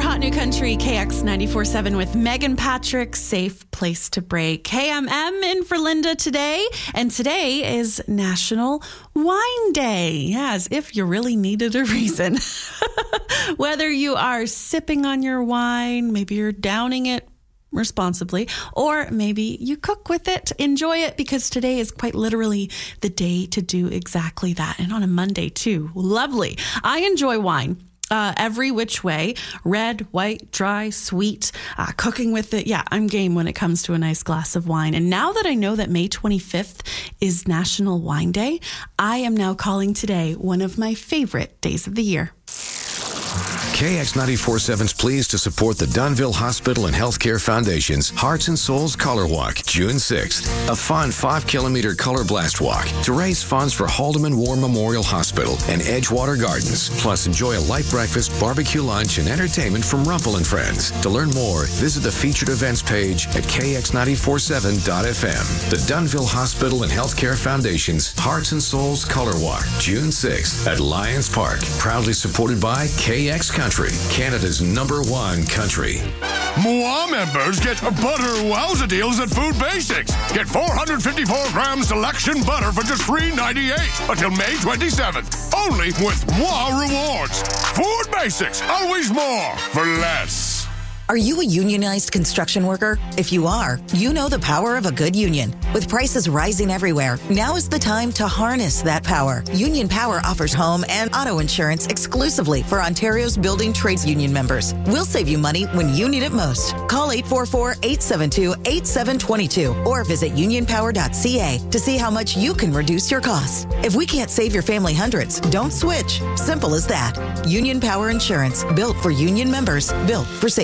Hot New Country, KX 94.7 with Megan Patrick, Safe Place to Break. KMM in for Linda today, and today is National Wine Day. Yeah, as if you really needed a reason. Whether you are sipping on your wine, maybe you're downing it responsibly, or maybe you cook with it, enjoy it, because today is quite literally the day to do exactly that. And on a Monday too. Lovely. I enjoy wine. Every which way, red, white, dry, sweet, cooking with it. Yeah, I'm game when it comes to a nice glass of wine. And now that I know that May 25th is National Wine Day, I am now calling today one of my favorite days of the year. KX 94.7 is pleased to support the Dunnville Hospital and Healthcare Foundation's Hearts and Souls Color Walk, June 6th. A fun 5-kilometer color blast walk to raise funds for Haldeman War Memorial Hospital and Edgewater Gardens. Plus, enjoy a light breakfast, barbecue lunch, and entertainment from Rumpel and Friends. To learn more, visit the featured events page at kx947.fm. The Dunnville Hospital and Healthcare Foundation's Hearts and Souls Color Walk, June 6th at Lions Park. Proudly supported by KX Country, Canada's #1 country. Moi members get butter wowza deals at Food Basics. Get 454-gram selection butter for just $3.98 until May 27th. Only with Moi Rewards. Food Basics, always more for less. Are you a unionized construction worker? If you are, you know the power of a good union. With prices rising everywhere, now is the time to harness that power. Union Power offers home and auto insurance exclusively for Ontario's building trades union members. We'll save you money when you need it most. Call 844-872-8722 or visit unionpower.ca to see how much you can reduce your costs. If we can't save your family hundreds, don't switch. Simple as that. Union Power Insurance, built for union members, built for safety.